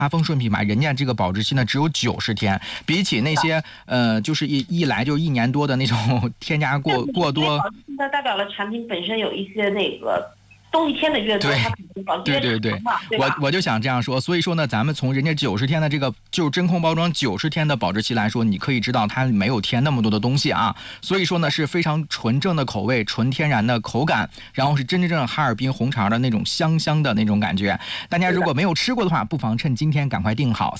阿丰顺品牌，人家这个保质期呢只有90天，比起那些就是一来就1年多的那种添加过多， 保质期它代表了产品本身有一些那个东西添的越多，它可能保质越长嘛，对吧？ 我就想这样说，所以说呢，咱们从人家90天的这个就是真空包装90天的保质期来说，你可以知道它没有添那么多的东西啊，所以说呢是非常纯正的口味，纯天然的口感，然后是真正哈尔滨红肠的那种香香的那种感觉。大家如果没有吃过的话，不妨趁今天赶快订好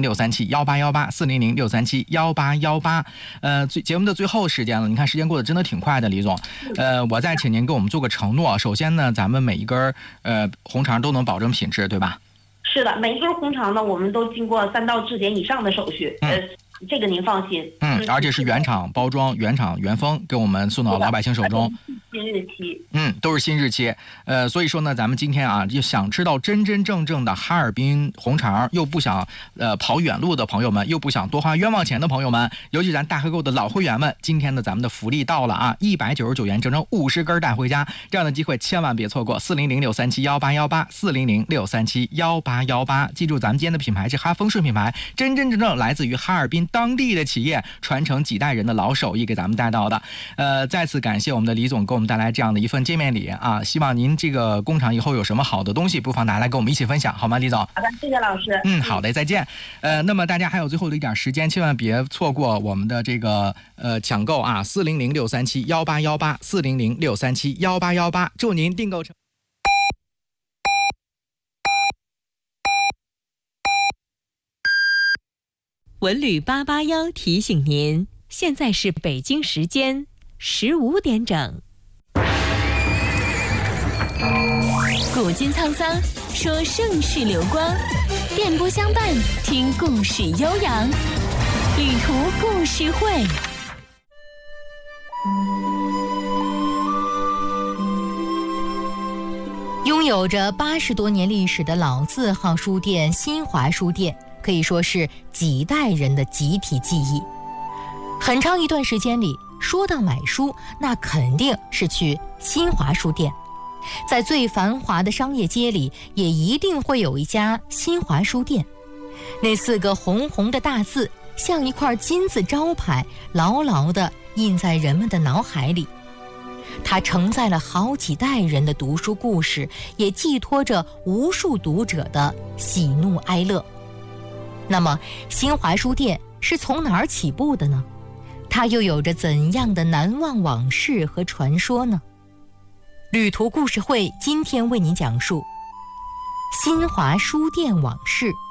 400-637-1818，400-637-1818。节目的最后时间了，你看时间过得真的挺快的，李总。我再请您给我们做个承诺，首先呢，咱们每一根红肠都能保证品质，对吧？ 是的，每一根红肠呢，我们都经过3道质检以上的手续，这个您放心。 而且是原厂包装、原厂原封，给我们送到老百姓手中。 新日期， 都是新日期。所以说呢，咱们今天啊，就想吃到真真正正的哈尔滨红肠，又不想跑远路的朋友们，又不想多花冤枉钱的朋友们，尤其咱大客购的老会员们，今天的咱们的福利到了啊，199元整整50根带回家，这样的机会千万别错过。400-637-1818，400-637-1818，记住咱们今天的品牌是哈丰顺品牌，真真正正来自于哈尔滨当地的企业，传承几代人的老手艺给咱们带到的。再次感谢我们的李总给我们带来这样的一份见面礼啊！希望您这个工厂以后有什么好的东西，不妨拿来跟我们一起分享，好吗，李总？ 好的，谢谢老师。 好的，再见。那么大家还有最后的一点时间，千万别错过我们的这个抢购啊！400-637-1818，400-637-1818，祝您订购成。 文旅881提醒您，现在是北京时间15点整。古今沧桑，说盛世流光；电波相伴，听故事悠扬。旅途故事会。 拥有着80多年历史的老字号书店新华书店，可以说是几代人的集体记忆。很长一段时间里，说到买书，那肯定是去新华书店。在最繁华的商业街里，也一定会有一家新华书店。那4个红红的大字，像一块金字招牌，牢牢地印在人们的脑海里。它承载了好几代人的读书故事，也寄托着无数读者的喜怒哀乐。那么，新华书店是从哪儿起步的呢？它又有着怎样的难忘往事和传说呢？旅途故事会今天为您讲述新华书店往事。